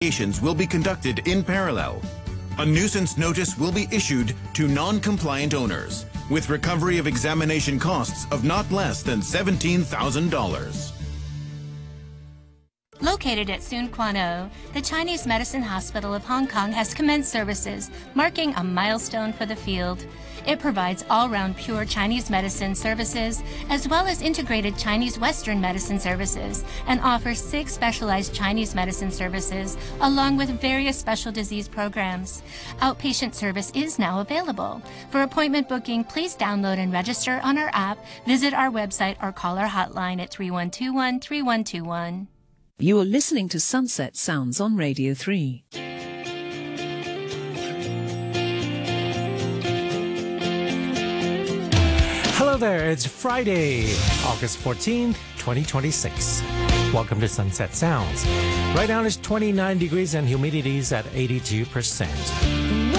Investigations will be conducted in parallel. A nuisance notice will be issued to non-compliant owners, with recovery of examination costs of not less than $17,000. Located at Soon Quan O, the Chinese Medicine Hospital of Hong Kong has commenced services, marking a milestone for the field. It provides all-round pure Chinese medicine services, as well as integrated Chinese Western medicine services, and offers 6 specialized Chinese medicine services, along with various special disease programs. Outpatient service is now available. For appointment booking, please download and register on our app, visit our website, or call our hotline at 3121-3121. You are listening to Sunset Sounds on Radio 3. Hello there, it's Friday, August 14th, 2026. Welcome to Sunset Sounds. Right now it's 29 degrees and humidity is at 82%.